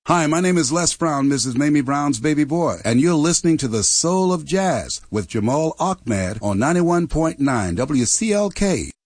Hi, my name is Les Brown, Mrs. Mamie Brown's baby boy, and you're listening to The Soul of Jazz with Jamal Ahmed on 91.9 WCLK.